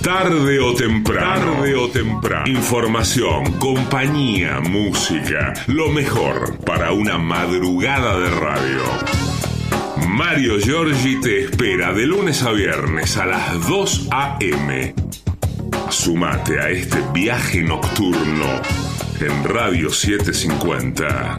Tarde o temprano. Información, compañía, música. Lo mejor para una madrugada de radio. Mario Giorgi te espera de lunes a viernes a las 2 a.m. Sumate a este viaje nocturno en Radio 750.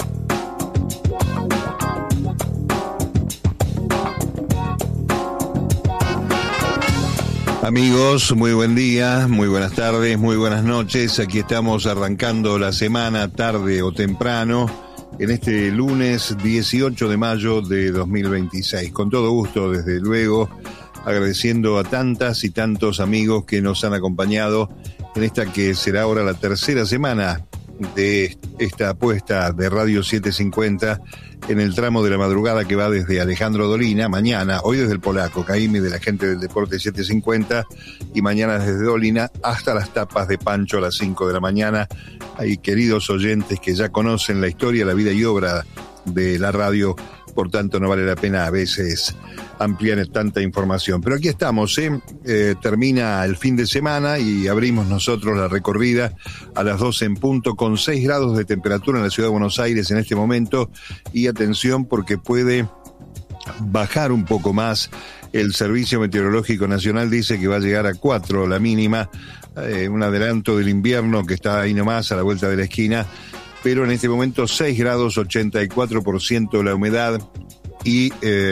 Amigos, muy buen día, muy buenas tardes, muy buenas noches. Aquí estamos arrancando la semana tarde o temprano en este lunes 18 de mayo de 2026. Con todo gusto, desde luego, agradeciendo a tantas y tantos amigos que nos han acompañado en esta que será ahora la tercera semana de esta apuesta de Radio 750 en el tramo de la madrugada que va desde Alejandro Dolina, mañana, hoy desde el Polaco, Caimi de la gente del Deporte 750, y mañana desde Dolina hasta las tapas de Pancho a las 5 de la mañana. Hay queridos oyentes que ya conocen la historia, la vida y obra de la radio, por tanto no vale la pena a veces ampliar tanta información. Pero aquí estamos, termina el fin de semana y abrimos nosotros la recorrida a las 12 en punto, con 6 grados de temperatura en la ciudad de Buenos Aires en este momento, y atención porque puede bajar un poco más. El Servicio Meteorológico Nacional dice que va a llegar a 4 la mínima, un adelanto del invierno que está ahí nomás a la vuelta de la esquina, pero en este momento 6 grados, 84% la humedad, y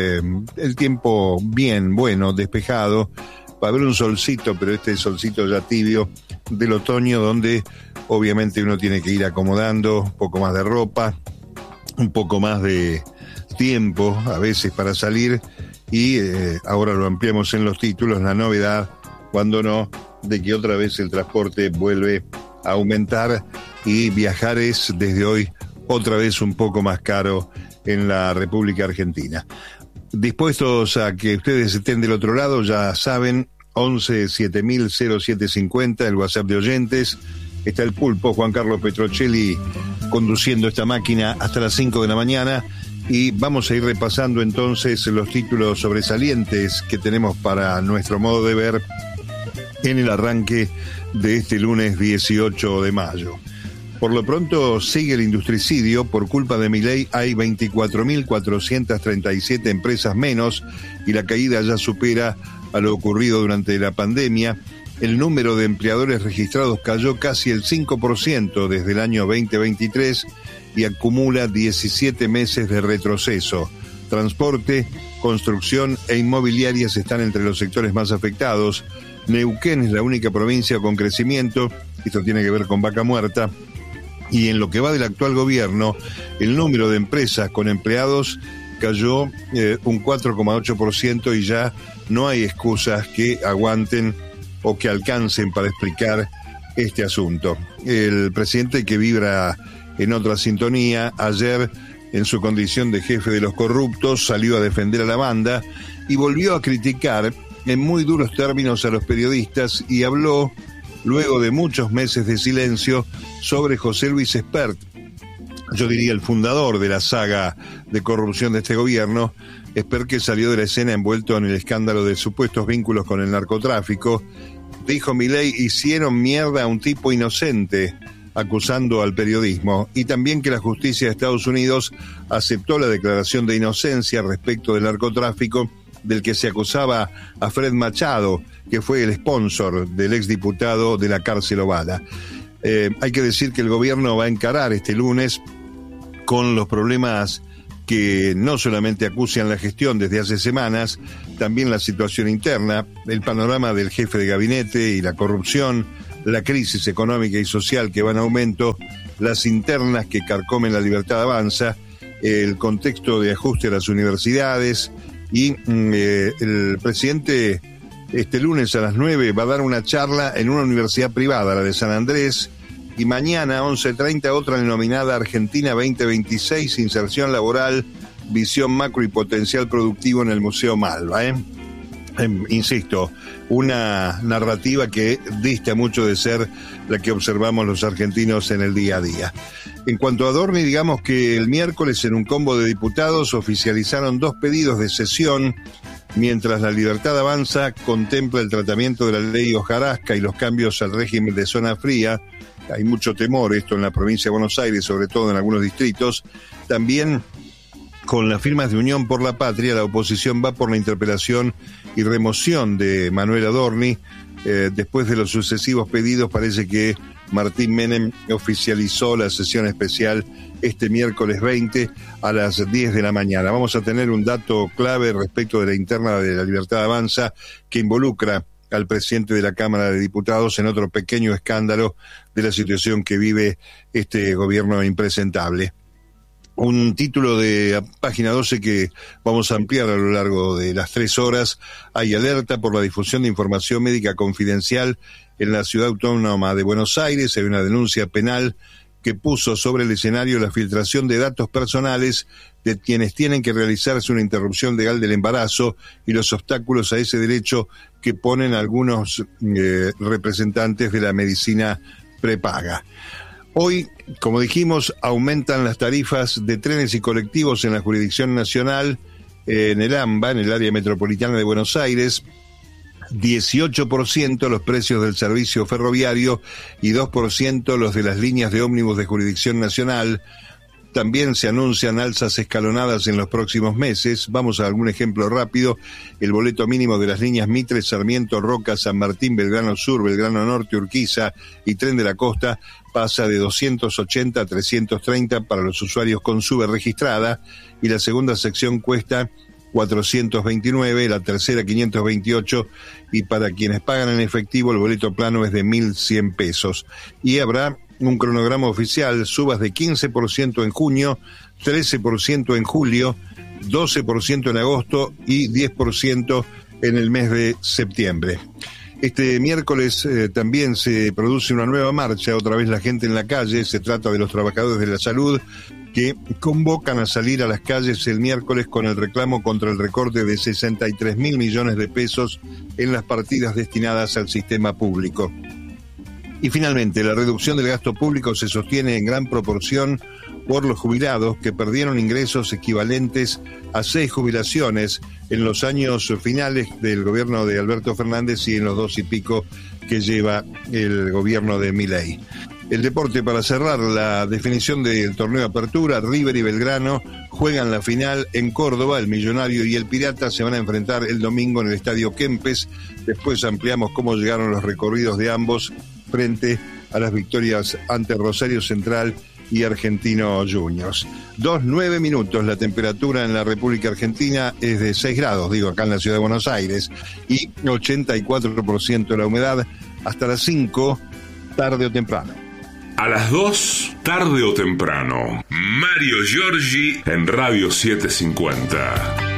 el tiempo bien, bueno, despejado. Va a haber un solcito, pero este solcito ya tibio del otoño, donde obviamente uno tiene que ir acomodando un poco más de ropa, un poco más de tiempo a veces para salir, y ahora lo ampliamos en los títulos, la novedad, cuando no, de que otra vez el transporte vuelve a aumentar y viajar es desde hoy otra vez un poco más caro en la República Argentina. Dispuestos a que ustedes estén del otro lado, ya saben, 11 7000 0750, el WhatsApp de oyentes. Está el pulpo Juan Carlos Petrocelli conduciendo esta máquina hasta las 5 de la mañana, y vamos a ir repasando entonces los títulos sobresalientes que tenemos para nuestro modo de ver en el arranque de este lunes 18 de mayo. Por lo pronto sigue el industricidio. Por culpa de Milei hay 24.437 empresas menos, y la caída ya supera a lo ocurrido durante la pandemia. El número de empleadores registrados cayó casi el 5% desde el año 2023 y acumula 17 meses de retroceso. Transporte, construcción e inmobiliarias están entre los sectores más afectados. Neuquén es la única provincia con crecimiento. Esto tiene que ver con Vaca Muerta. Y en lo que va del actual gobierno, el número de empresas con empleados cayó un 4,8%, y ya no hay excusas que aguanten o que alcancen para explicar este asunto. El presidente, que vibra en otra sintonía, ayer en su condición de jefe de los corruptos salió a defender a la banda y volvió a criticar en muy duros términos a los periodistas, y habló, luego de muchos meses de silencio, sobre José Luis Espert, yo diría el fundador de la saga de corrupción de este gobierno. Espert, que salió de la escena envuelto en el escándalo de supuestos vínculos con el narcotráfico. Dijo Milei: hicieron mierda a un tipo inocente, acusando al periodismo, y también que la justicia de Estados Unidos aceptó la declaración de inocencia respecto del narcotráfico del que se acusaba a Fred Machado, que fue el sponsor del exdiputado de la cárcel Ovala. Hay que decir que el gobierno va a encarar este lunes con los problemas que no solamente acucian la gestión desde hace semanas, también la situación interna, el panorama del jefe de gabinete y la corrupción, la crisis económica y social que va en aumento, las internas que carcomen la libertad avanza, el contexto de ajuste a las universidades, y el presidente este lunes a las 9 va a dar una charla en una universidad privada, la de San Andrés, y mañana 11:30 otra denominada Argentina 2026, inserción laboral, visión macro y potencial productivo en el Museo Malva. Insisto, una narrativa que dista mucho de ser la que observamos los argentinos en el día a día. En cuanto a Adorni, digamos que el miércoles en un combo de diputados oficializaron 2 pedidos de sesión Mientras La Libertad Avanza contempla el tratamiento de la ley hojarasca y los cambios al régimen de zona fría, hay mucho temor esto en la provincia de Buenos Aires, sobre todo en algunos distritos. También con las firmas de Unión por la Patria, la oposición va por la interpelación y remoción de Manuel Adorni. Después de los sucesivos pedidos, parece que Martín Menem oficializó la sesión especial este miércoles 20 a las 10 de la mañana. Vamos a tener un dato clave respecto de la interna de La Libertad Avanza que involucra al presidente de la Cámara de Diputados en otro pequeño escándalo de la situación que vive este gobierno impresentable. Un título de página 12 que vamos a ampliar a lo largo de las 3 horas. Hay alerta por la difusión de información médica confidencial en la Ciudad Autónoma de Buenos Aires. Hay una denuncia penal que puso sobre el escenario la filtración de datos personales de quienes tienen que realizarse una interrupción legal del embarazo y los obstáculos a ese derecho que ponen algunos representantes de la medicina prepaga. Hoy, como dijimos, aumentan las tarifas de trenes y colectivos en la jurisdicción nacional, en el AMBA, en el área metropolitana de Buenos Aires, 18% los precios del servicio ferroviario y 2% los de las líneas de ómnibus de jurisdicción nacional. También se anuncian alzas escalonadas en los próximos meses. Vamos a algún ejemplo rápido. El boleto mínimo de las líneas Mitre, Sarmiento, Roca, San Martín, Belgrano Sur, Belgrano Norte, Urquiza y Tren de la Costa pasa de 280 a 330 para los usuarios con SUBE registrada, y la segunda sección cuesta 429, la tercera 528, y para quienes pagan en efectivo el boleto plano es de 1.100 pesos. Y habrá un cronograma oficial, subas de 15% en junio, 13% en julio, 12% en agosto y 10% en el mes de septiembre. Este miércoles también se produce una nueva marcha, otra vez la gente en la calle. Se trata de los trabajadores de la salud que convocan a salir a las calles el miércoles con el reclamo contra el recorte de 63.000 millones de pesos en las partidas destinadas al sistema público. Y finalmente, la reducción del gasto público se sostiene en gran proporción por los jubilados que perdieron ingresos equivalentes a 6 jubilaciones en los años finales del gobierno de Alberto Fernández y en los 2 y pico que lleva el gobierno de Milei. El deporte, para cerrar la definición del torneo de apertura, River y Belgrano juegan la final en Córdoba. El Millonario y el Pirata se van a enfrentar el domingo en el Estadio Kempes. Después ampliamos cómo llegaron los recorridos de ambos frente a las victorias ante Rosario Central y Argentino Juniors. 2:09 minutos, la temperatura en la República Argentina es de 6 grados, acá en la ciudad de Buenos Aires, y 84% la humedad. Hasta las 5, tarde o temprano. A las 2, tarde o temprano, Mario Giorgi en Radio 750.